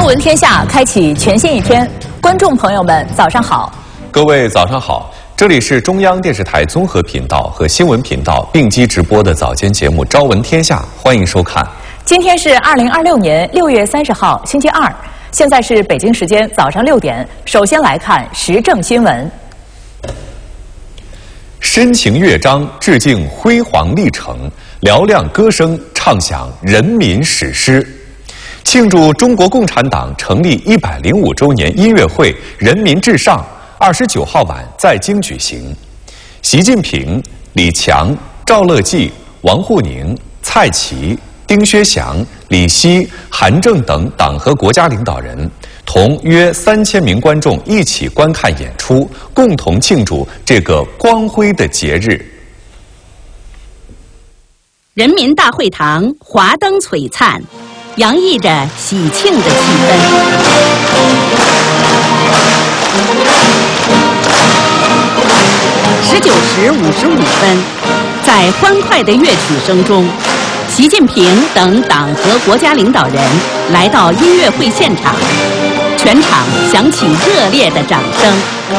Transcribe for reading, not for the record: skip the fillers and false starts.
闻天下，开启全新一天。观众朋友们，早上好！ 各位早上好，这里是中央电视台综合频道和新闻频道并机直播的早间节目《朝闻天下》，欢迎收看。 今天是2026年6月30号，星期二，现在是北京时间早上6点。首先来看时政新闻。 深情乐章致敬辉煌历程，嘹亮歌声唱响人民史诗。庆祝中国共产党成立105周年音乐会“人民至上”29号晚在京举行。习近平、李强、赵乐际、王沪宁、蔡奇、丁薛祥、李希、韩正等党和国家领导人同约3000名观众一起观看演出，共同庆祝这个光辉的节日。 人民大会堂华灯璀璨，洋溢着喜庆的气氛。19时55分，在欢快的乐曲声中，习近平等党和国家领导人来到音乐会现场，全场响起热烈的掌声。